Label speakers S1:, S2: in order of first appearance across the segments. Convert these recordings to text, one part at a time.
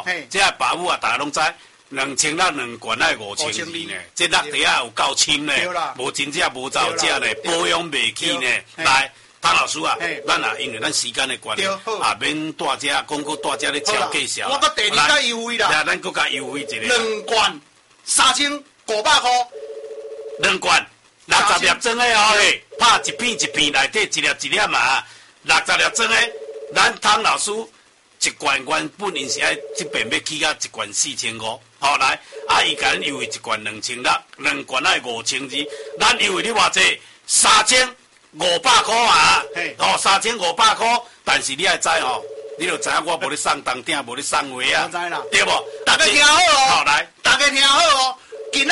S1: 这爸母啊，大家拢知，2000罐爱5200呢，这落地啊有够深呢，无真正无造假呢，保养袂起呢。来，汤老师啊，咱啊因为咱时间的关系，啊免大家讲过大家咧超介绍。
S2: 我搁第二加优惠啦，
S1: 来，咱搁加优惠一个
S2: ，2罐3500块
S1: ，2罐60粒装的哦嘿，拍一片一片内底一粒一粒嘛，60粒装的，咱汤老师。一罐原本因是爱这边要起到1罐4500，好来，啊伊甲咱优惠1罐2600，2罐爱5200，咱优惠你偌济3500块啊，哦3500块，但是你爱知哦，你就知影我无咧送当顶，无咧送话啊，
S2: 我知啦，
S1: 对无？
S2: 大家听好哦，
S1: 好来，
S2: 大家听好哦，今仔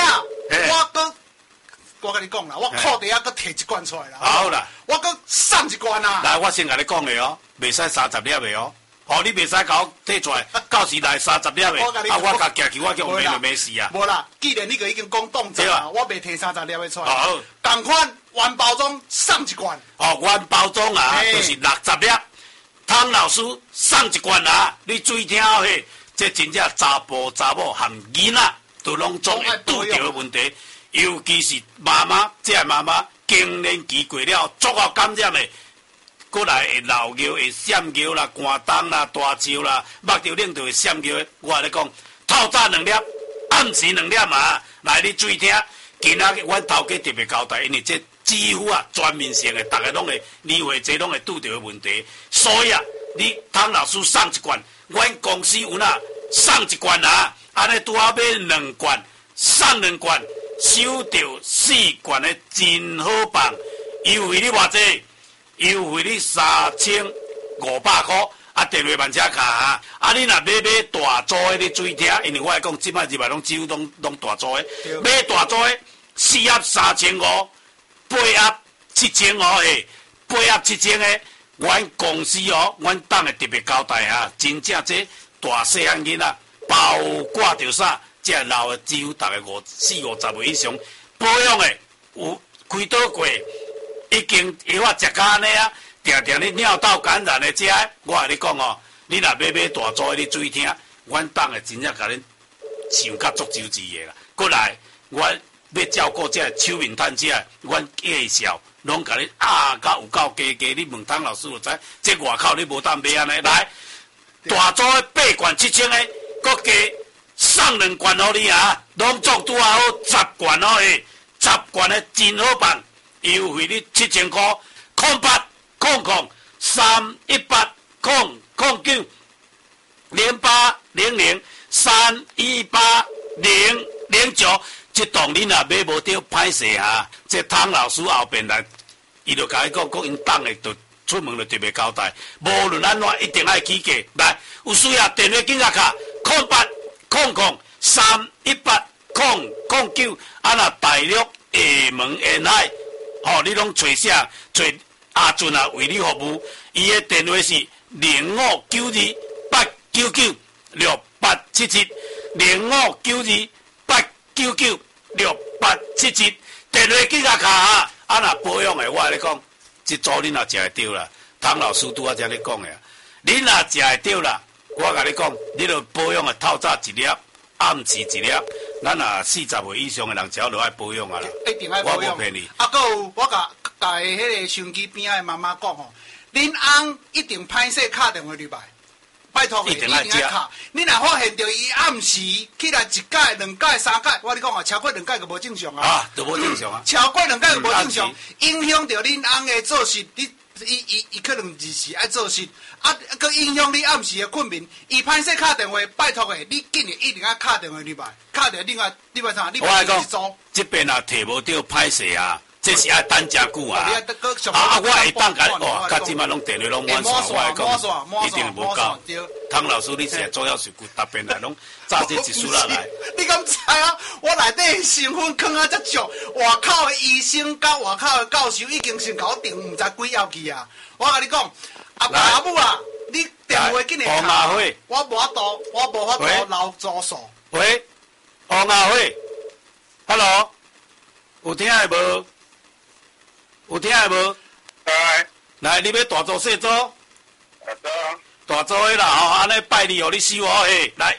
S2: 我跟你讲啦，我裤底啊，搁摕1罐出来啦，
S1: 好啦，
S2: 我搁送1罐啦。
S1: 来，我先甲你讲的哦，袂使30粒的哦。哦，你袂使甲我摕出来，到时来30粒的，啊，我甲夹起，我叫没就没事啊。
S2: 无啦，既然你个已经讲冻结啦，我袂摕30粒的出来。
S1: 好，
S2: 同款原包装送1罐。
S1: 哦，原包装啊，就是60粒。汤老师送1罐啊，你注意听好嘿，这真正查甫查某含囡仔都拢总会拄到的问题，尤其是妈妈，这妈妈更年期过了，足够感染的。过来会老尿、会闪尿啦、寒冬啦、大潮啦，目着冷就会闪尿的。我来讲，透早2粒，暗时2粒嘛。来，你注意听，今仔日阮头家特别交代，因为这几乎啊全面性的，大家拢会年岁这拢会拄到的问题。所以啊，你汤老师送1罐，阮公司有哪送1罐啊？安尼拄好买2罐，送2罐，收到4罐的真好棒，优惠你偌济？优惠你3500块，啊，电话慢车卡啊！啊，你若买大组的，你注意听，因为我来讲，即摆入来拢几乎拢大组的，买大组的4盒3500，8盒7000哦嘿，8盒7000的，阮公司哦，阮党的特别交代啊，真正这大细汉囡仔，包括着啥，这老的几乎大概40、50岁以上，保养的有开刀过。已经药啊食到安尼啊，定定你尿道感染的这，我甲你讲哦，你若买大组的，你注意听，阮党的真正甲恁想甲足周志的啦。过来，阮要照顾这手面摊这，阮介绍拢甲恁甲有够加，你问汤老师就知，这外口你无当买安尼来，大组的8罐7000的，搁加送2罐互你啊，拢足拄好10罐哦嘿，10罐的真好棒。优惠你7000块，0800-00800-3180009，这档你若买无着歹势啊！这汤老师后边来，伊就甲伊讲，因党的就出门就特别交代，无论安怎一定爱起价。来，有需要电话紧甲卡0800-3180009，啊若大陆厦门沿海。哦，你拢找啥？找阿俊啊，为你服务。伊的电话是0592-899-6877，0592-899-6877。电话记甲卡啊！啊，若保养的，我跟你讲，这组你若食会着啦。汤老师拄仔才咧讲的，你若食会着啦，我甲你讲，你著保养的透早1粒，暗时1粒。咱啊40岁以上的人，只要都爱保养啊啦，
S2: 一定爱保养。
S1: 我无骗你。
S2: 啊，还有我甲迄个手机边仔的妈妈讲吼，恁翁一定歹势敲电话入来，拜托你一定爱敲。你若发现着伊暗时起来1届、2届、3届，我跟你讲啊，超过2届就无正常啊。
S1: 啊，就无正常啊。
S2: 超过2届就无正常，影响着恁翁的作息。伊可能日时爱做事，啊，佮影响你暗时的困眠。伊歹势敲电话，拜托的，你今日一定要敲电话入来，敲电另外啥？你
S1: 我讲，这边啊，摕无到歹势啊，这是爱等真久啊。啊，我会当甲哦，甲即摆拢电话拢满线，我来讲，一定无够。汤老师，你现在主要是答辩来拢炸这一输啦来。
S2: 你敢知啊？我内底成分坑啊，遮足，外口的医生甲外口的教授已经先甲我订毋知几药去啊！我甲你讲，阿爸阿母啊，你电话紧来敲，我无法度留住数。
S1: 喂，黄阿辉 ，Hello， 有听的无？有听的无？
S3: 来，
S1: 来，你要大做细做？
S3: 大做。
S1: 大组的啦吼，安尼拜你，互你收好嘿。来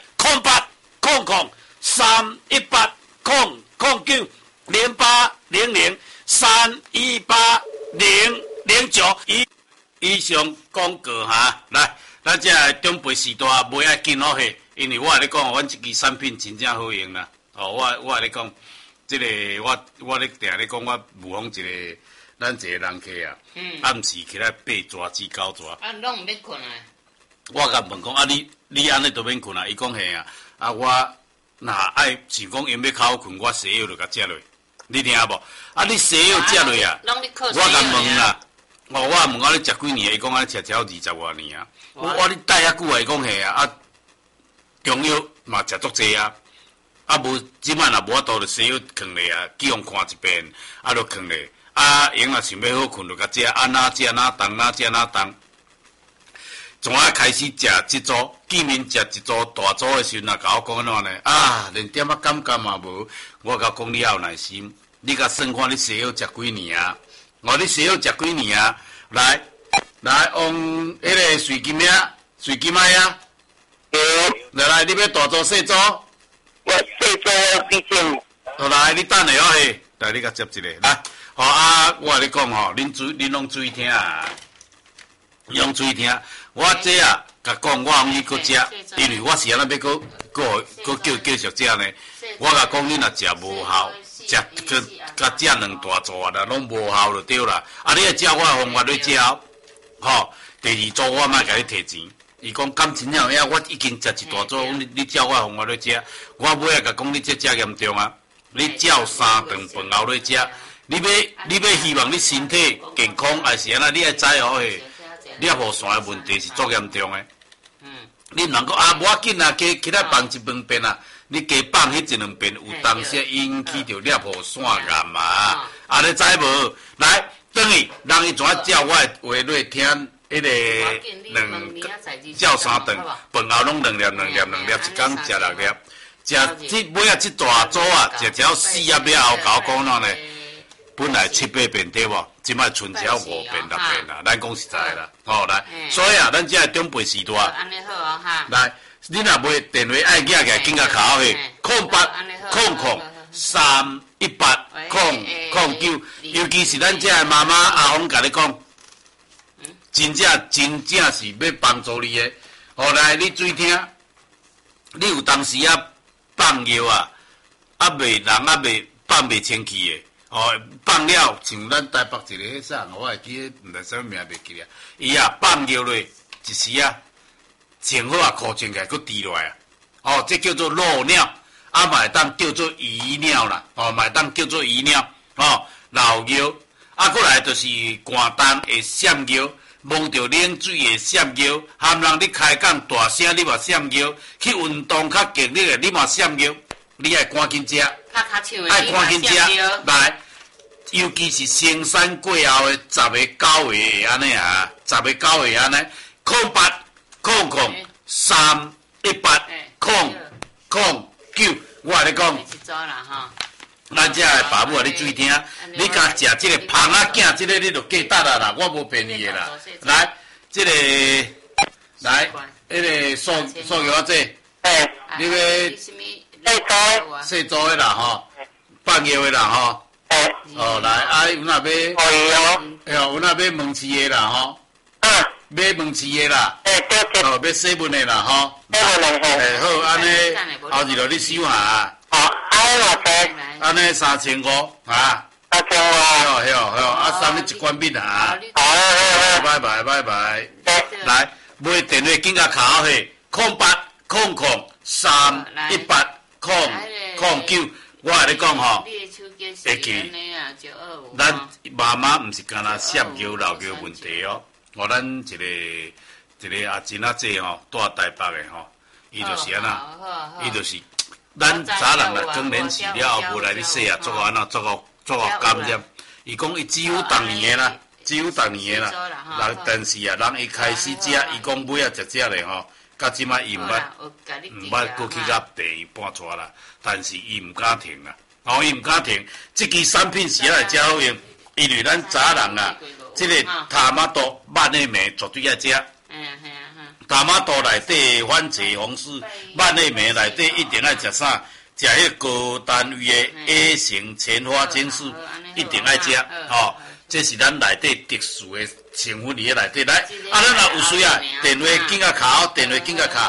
S1: 0800-00800-3180009以上广告哈。来，咱这中培时代袂爱紧好嘿，因为我跟你讲，阮这支产品真正好用啦。哦，我跟你讲，这个我咧定咧讲，我模仿一个咱一个人客啊，暗时起来8蛇至9蛇。
S3: 啊，拢毋免困啊。
S1: 我甲问讲啊，你安尼都免困啊？伊讲嘿啊，啊我若爱想讲因要较好困，我西药就甲食落。你听无？啊，你西药食落啊？我甲问啦，我问我你食几年？伊讲安尼食超20多年啊。我你待遐久啊？伊讲嘿啊，啊中药嘛食足济啊。啊无即摆若无法度就西药囥咧啊，去互看一遍，啊就囥咧。啊，因若想要好困，就甲食，啊哪食哪动，哪食哪动。从我开始食即组，见面食一组大组的时阵，甲我讲安怎呢？啊，连点仔感觉嘛无。我甲讲你要有耐心，你甲算看你西药食几年啊？我你西药食几年啊？来，往迄个随金呀，随金仔呀。来，你要大组细组？
S4: 我细组毕竟。
S1: 来，你等下哦嘿，来你甲接一个来。好啊，我甲你讲吼，恁拢注意听啊，拢注意听。我这啊，甲讲我往伊搁食，因为我是安尼要搁继续食呢。我甲讲你若食无效，食甲食2大组啊，拢无效就对啦。啊，你要照我方法去食，吼。第2组我莫甲你摕钱。伊讲敢真正呀，我已经食一大组，你照我方法去食。我尾仔甲讲你这食严重啊，你照3顿饭后去食。你要希望你身体健康，还是安那？你要知哦嘿，尿壶线的问题是足严重的。你毋能讲啊，无要紧啊，起来放一饭遍啊，你加放迄1、2遍，有当时引起着尿壶线癌嘛。啊，你知无？来，等于人伊怎照我的话来听，迄个照3顿，饭后拢2粒，一工食6粒，食尾啊，大组啊，食条4粒了后，甲我讲哪呢？本来7、8遍对无？即摆剩只5遍、6遍啦。咱讲实在啦，吼来，所以啊，咱这中培时代，
S3: 安尼好啊哈。
S1: 来，你若买电话爱寄起来，紧甲卡去0800-318-009，尤其是咱这妈妈阿公甲你讲，真正是要帮助你的。后来你注意听，你有当时啊放药啊，人未放袂清气的。哦，放了像咱台北一个迄啥，我会记，毋知啥物名袂记啊。伊啊放药咧，一时啊，前好啊，裤穿起来佫滴落来啊。哦，这叫做漏尿，啊，嘛会当叫做遗尿啦。哦，嘛会当叫做遗尿。哦，老尿，啊，过来就是寒冬会闪尿，摸着冷水会闪尿，含人你开讲大声你嘛闪尿，去运动较激烈的你嘛闪尿，你爱赶紧食。爱赶紧食，来，尤其是生产过后的10个9个安尼啊，10个9个安尼，0800-318-009，我跟你讲，咱这个爸母啊，你注意听，你敢食这个芳仔囝，这个你就记得啦，我无便宜的啦，来，这个来，迄个素药这，你要。细组的啦吼，放药的啦吼，哦来，啊有若要，有若要问饲的啦吼，买问饲的啦，哦要洗问的啦吼，好安尼，后日就你收下，安尼3500啊，3500，啊送你1罐米啊，拜拜，来买电话紧甲卡好去0800-318-009，我跟你讲吼，会记，咱妈妈毋是干那闪尿、漏尿问题哦，咱一个阿珍仔姐吼，住台北的吼，伊就是安那，伊就是咱早人若更年期了后，无来你洗啊，做安那做感染，伊讲伊只有当年的啦，但是啊，人一开始食，伊讲尾啊食嘞吼。到即摆伊毋捌过去到第2半撮啦，但是伊毋敢停啦，伊毋敢停。即支产品是来真好用，因为咱早人啊，即个塔马多慢的糜绝对爱食。 大马肚内底番茄红丝万内梅内底一定爱食啥？食迄高单位的 A 型前花青素，一定爱食吼。这是咱内底特殊的成分伫内底。来，咱若有需要，电话紧甲卡，电话紧甲卡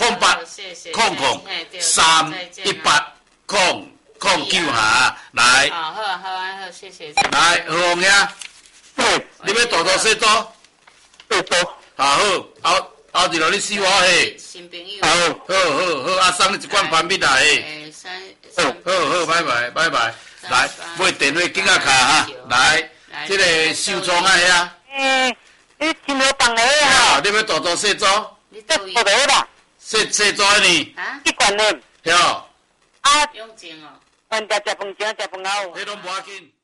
S1: ，0800318009下来。
S3: 好，谢谢。
S1: 来，何王兄，你要大做小做？
S4: 小做。
S1: 后日落你洗我嘿。
S3: 新朋友。
S4: 好，
S1: 阿送你一罐番蜜来嘿。好，拜拜。来，买电话紧甲卡哈，来，这个收装啊遐。
S4: 你真好放的哈。
S1: 你要大做小做？
S3: 你
S4: 这做的啦。
S1: 小做呢？
S3: 啊？
S4: 一罐呢。
S1: 对。
S4: 啊。
S3: 用钱哦。
S4: 人家食饭前食饭后。
S1: 迄拢无要紧。